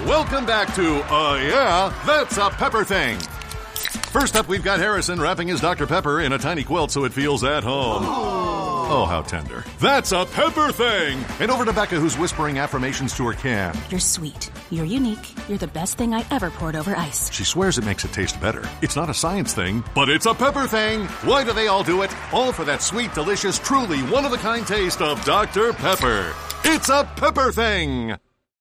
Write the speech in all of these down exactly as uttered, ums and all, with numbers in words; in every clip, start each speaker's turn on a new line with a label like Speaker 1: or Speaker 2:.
Speaker 1: Welcome back to Uh Yeah, That's a Pepper Thing. First up, we've got Harrison wrapping his Doctor Pepper in a tiny quilt so it feels at home. Oh, how tender. That's a pepper thing! And over to Becca, who's whispering affirmations to her can.
Speaker 2: You're sweet. You're unique. You're the best thing I ever poured over ice.
Speaker 1: She swears it makes it taste better. It's not a science thing, but it's a pepper thing. Why do they all do it? All for that sweet, delicious, truly one-of-a-kind taste of Doctor Pepper. It's a pepper thing!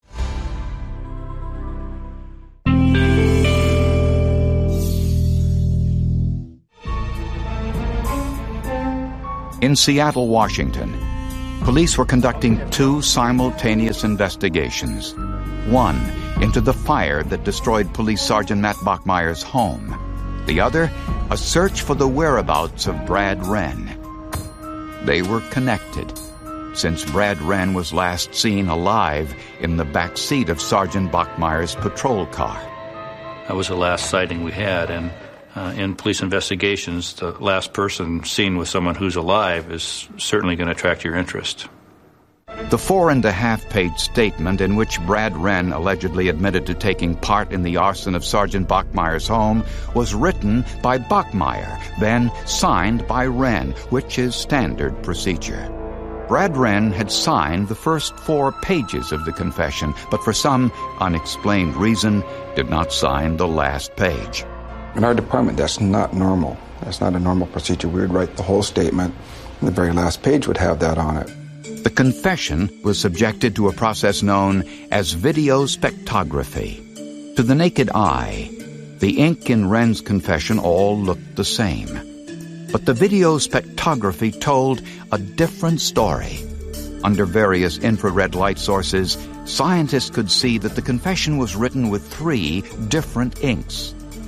Speaker 3: In Seattle, Washington, police were conducting two simultaneous investigations. One into the fire that destroyed Police Sergeant Matt Bachmeier's home. The other, a search for the whereabouts of Brad Wren. They were connected, since Brad Wren was last seen alive in the back seat of Sergeant Bachmeier's patrol car.
Speaker 4: That was the last sighting we had, and Uh, in police investigations, the last person seen with someone who's alive is certainly going to attract your interest.
Speaker 3: The four-and-a-half-page statement in which Brad Wren allegedly admitted to taking part in the arson of Sergeant Bachmeier's home was written by Bachmeier, then signed by Wren, which is standard procedure. Brad Wren had signed the first four pages of the confession, but for some unexplained reason did not sign the last page.
Speaker 5: In our department, that's not normal. That's not a normal procedure. We would write the whole statement, and the very last page would have that on it.
Speaker 3: The confession was subjected to a process known as video spectrography. To the naked eye, the ink in Wren's confession all looked the same. But the video spectrography told a different story. Under various infrared light sources, scientists could see that the confession was written with three different inks.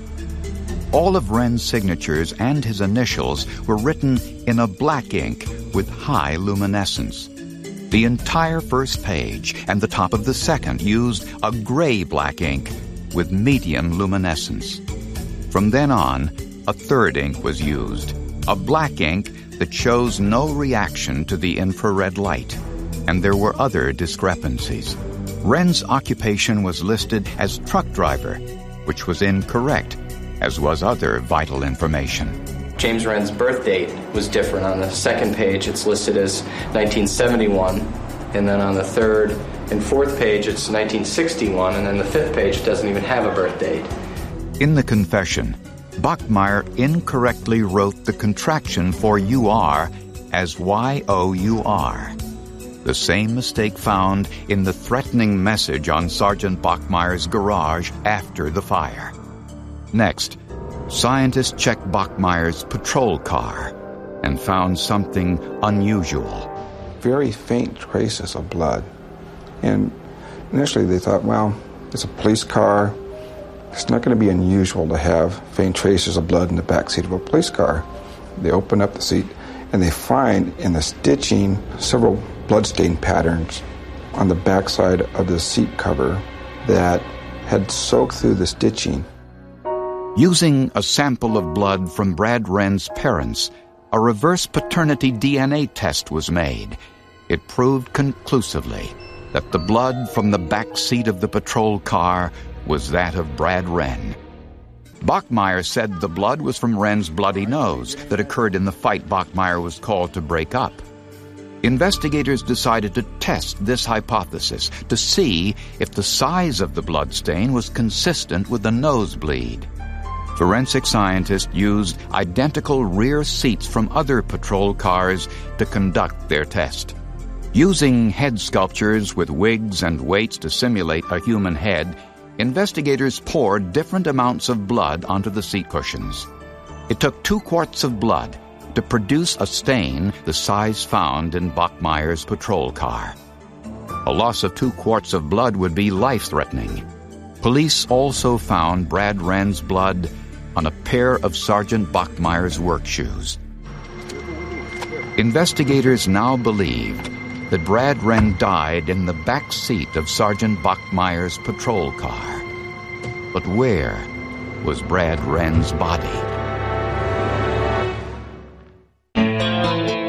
Speaker 3: All of Wren's signatures and his initials were written in a black ink with high luminescence. The entire first page and the top of the second used a gray-black ink with medium luminescence. From then on, a third ink was used, a black ink that shows no reaction to the infrared light. And there were other discrepancies. Wren's occupation was listed as truck driver, which was incorrect, as was other vital information.
Speaker 6: James Wren's birth date was different. On the second page, it's listed as nineteen seventy-one, and then on the third and fourth page, it's nineteen sixty-one, and then the fifth page doesn't even have a birth date.
Speaker 3: In the confession, Bachmeier incorrectly wrote the contraction for U R as Y O U R. The same mistake found in the threatening message on Sergeant Bachmeier's garage after the fire. Next, scientists checked Bachmeier's patrol car and found something unusual.
Speaker 5: Very faint traces of blood. And initially they thought, well, it's a police car. It's not going to be unusual to have faint traces of blood in the backseat of a police car. They open up the seat and they find in the stitching several bloodstain patterns on the backside of the seat cover that had soaked through the stitching.
Speaker 3: Using a sample of blood from Brad Wren's parents, a reverse paternity D N A test was made. It proved conclusively that the blood from the back seat of the patrol car was that of Brad Wren. Bachmeier said the blood was from Wren's bloody nose that occurred in the fight Bachmeier was called to break up. Investigators decided to test this hypothesis to see if the size of the bloodstain was consistent with the nosebleed. Forensic scientists used identical rear seats from other patrol cars to conduct their test. Using head sculptures with wigs and weights to simulate a human head, investigators poured different amounts of blood onto the seat cushions. It took two quarts of blood to produce a stain the size found in Bachmeier's patrol car. A loss of two quarts of blood would be life-threatening. Police also found Brad Wren's blood on a pair of Sergeant Bachmeier's work shoes. Investigators now believed that Brad Wren died in the back seat of Sergeant Bachmeier's patrol car. But where was Brad Wren's body?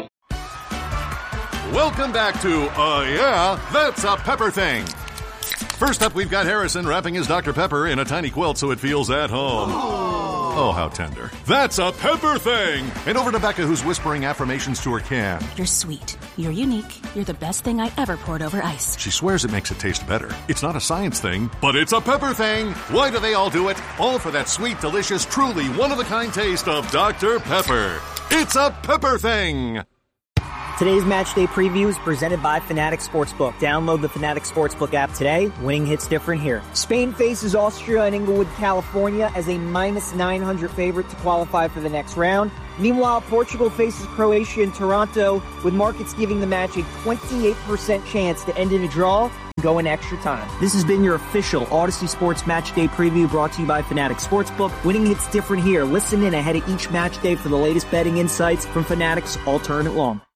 Speaker 1: Welcome back to Uh Yeah, That's a Pepper Thing. First up, we've got Harrison wrapping his Doctor Pepper in a tiny quilt so it feels at home. Oh, how tender. That's a Pepper thing! And over to Becca, who's whispering affirmations to her can.
Speaker 2: You're sweet. You're unique. You're the best thing I ever poured over ice.
Speaker 1: She swears it makes it taste better. It's not a science thing, but it's a Pepper thing! Why do they all do it? All for that sweet, delicious, truly one-of-a-kind taste of Doctor Pepper. It's a Pepper thing!
Speaker 7: Today's match day preview is presented by Fanatics Sportsbook. Download the Fanatics Sportsbook app today. Winning hits different here. Spain faces Austria in Inglewood, California as a minus nine hundred favorite to qualify for the next round. Meanwhile, Portugal faces Croatia in Toronto, with markets giving the match a twenty-eight percent chance to end in a draw and go in extra time. This has been your official Odyssey Sports Match Day preview brought to you by Fanatics Sportsbook. Winning hits different here. Listen in ahead of each match day for the latest betting insights from Fanatics all tournament long.